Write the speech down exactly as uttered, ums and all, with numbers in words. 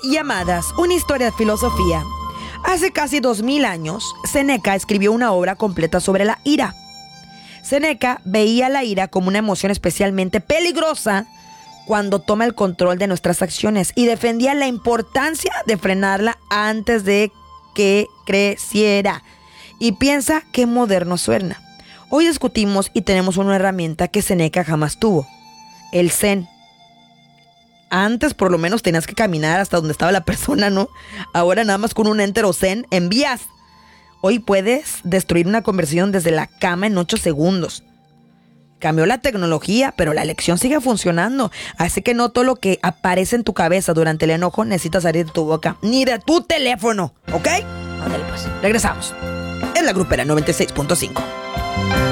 llamadas Una historia de filosofía. Hace casi dos mil años, Séneca escribió una obra completa sobre la ira. Séneca veía la ira como una emoción especialmente peligrosa cuando toma el control de nuestras acciones y defendía la importancia de frenarla antes de que creciera. Y piensa qué moderno suena. Hoy discutimos y tenemos una herramienta que Séneca jamás tuvo: el Zen. Antes por lo menos tenías que caminar hasta donde estaba la persona, ¿no? Ahora nada más con un enter o Zen envías. Hoy puedes destruir una conversación desde la cama en ocho segundos. Cambió la tecnología, pero la lección sigue funcionando. Así que no todo lo que aparece en tu cabeza durante el enojo necesita salir de tu boca, ni de tu teléfono, ¿ok? Ándale pues, regresamos. En La Grupera noventa y seis punto cinco.